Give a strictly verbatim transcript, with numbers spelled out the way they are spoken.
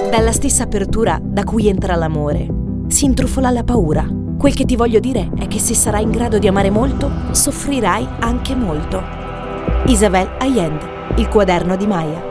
Dalla stessa apertura da cui entra l'amore, si intrufola la paura. Quel che ti voglio dire è che se sarai in grado di amare molto, soffrirai anche molto. Isabelle Allende, Il quaderno di Maya.